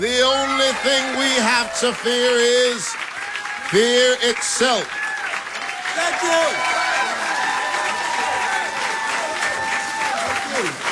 The only thing we have to fear is fear itself. Thank you. Thank you.